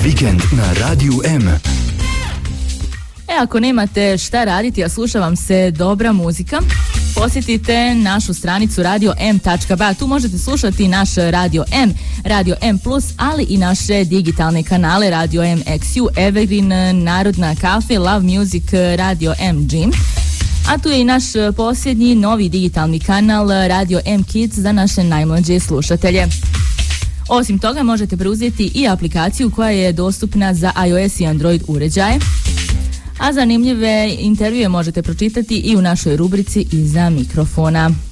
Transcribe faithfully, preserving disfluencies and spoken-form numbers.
Vikend na Radiju M. E, ako nemate šta raditi, a sluša vam se dobra muzika, posjetite našu stranicu radio m tačka b a. Tu možete slušati naš Radio M, Radio M plus, ali i naše digitalne kanale Radio M X U, Evergreen, Narodna kafe, Love Music, Radio M Gym. A tu je i naš posljednji novi digitalni kanal Radio M Kids za naše najmlađe slušatelje. Osim toga možete preuzeti i aplikaciju koja je dostupna za iOS i Android uređaje. A zanimljive intervjue možete pročitati i u našoj rubrici Iza mikrofona.